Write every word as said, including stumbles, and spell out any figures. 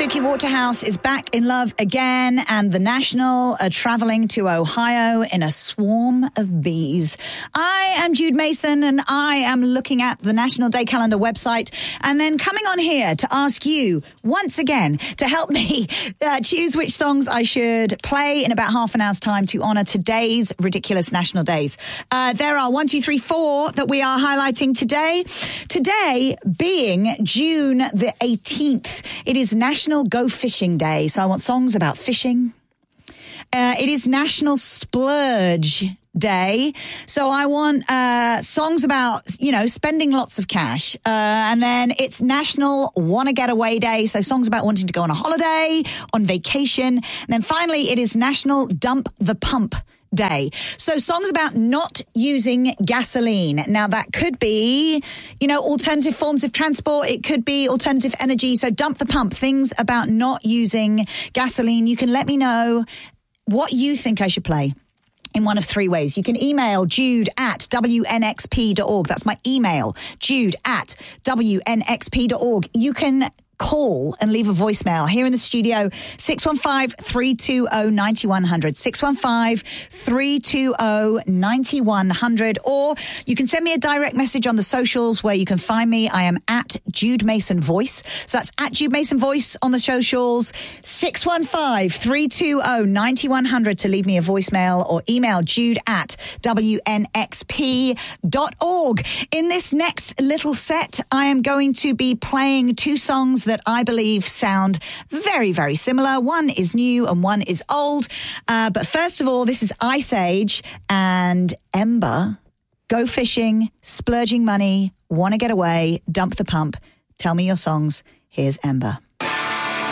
Suki Waterhouse is back in love again, and the National are traveling to Ohio in a swarm of bees. I am Jude Mason, and I am looking at the National Day Calendar website and then coming on here to ask you once again to help me uh, choose which songs I should play in about half an hour's time to honour today's ridiculous national days. Uh, there are one, two, three, four that we are highlighting today. Today being June the eighteenth. It is National Go Fishing Day, so I want songs about fishing. Uh, it is National Splurge Day, so I want uh, songs about, you know, spending lots of cash. Uh, and then it's National Wanna Get Away Day, so songs about wanting to go on a holiday, on vacation. And then finally, it is National Dump the Pump Day. So songs about not using gasoline. Now that could be, you know, alternative forms of transport. It could be alternative energy. So dump the pump, things about not using gasoline. You can let me know what you think I should play in one of three ways. You can email Jude at W N X P dot org. That's my email, Jude at W N X P dot org. You can call and leave a voicemail here in the studio, six one five, three two zero, nine one zero zero, six one five, three two zero, nine one zero zero, or you can send me a direct message on the socials where you can find me. I am at Jude Mason Voice. So that's at Jude Mason Voice on the socials, six one five, three two zero, nine one zero zero to leave me a voicemail, or email Jude at W N X P dot org. In this next little set, I am going to be playing two songs that I believe sound very, very similar. One is new and one is old. Uh, but first of all, this is Ice Age and Ember. Go fishing, splurging money, wanna get away, dump the pump. Tell me your songs. Here's Ember.